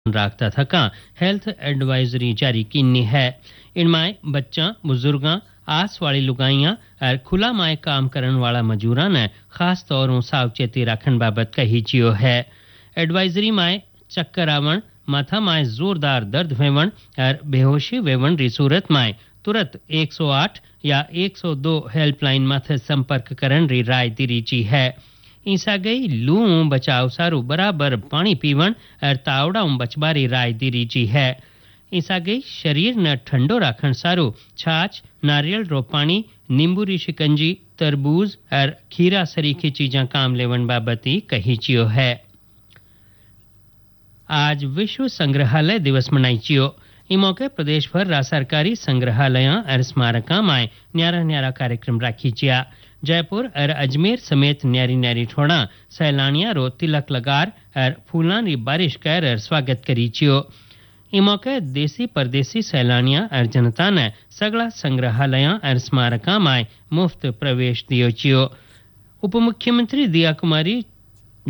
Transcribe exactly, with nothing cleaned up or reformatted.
राखता थका health advisory जारी की है। इनमाय बच्चा बुजुर्गा आस वाली लुगाइयां और खुला माए काम करने वाला मजूरा ने खास तौरों सावचेती रखन बाबत कही जियो है। एडवाइजरी माए चक्कर आवण माथा माए जोरदार दर्द वेवण और बेहोशी वेवण री सूरत माए तुरंत एक सौ आठ या एक सौ दो हेल्पलाइन माथे संपर्क करन री राय दी जी है। ईसा गई लू बचाव सारू बराबर पानी पीवण और तावड़ा बचबारी राय दी जी है। ईसा गई शरीर न ठंडो राखण सारू छाछ नारियल रो पानी नींबू री शिकंजी तरबूज और खीरा सरीखी चीजा काम लेवन बाबती कही चियो है। आज विश्व संग्रहालय दिवस मनाई चियो। ई मौके प्रदेश भर रा सरकारी संग्रहालयां और स्मारकां में न्यारा न्यारा कार्यक्रम राखी चिया। जयपुर और अजमेर समेत न्यारी न्यारी ठोड़ा सैलानिया रो तिलक लगार और फूलां री बारिश कर स्वागत करी चियो। ई मौके देसी परदेसी सैलानिया और जनता ने सगला संग्रहालयां और स्मारकां में मुफ्त प्रवेश दियो चियो। उप मुख्यमंत्री दिया कुमारी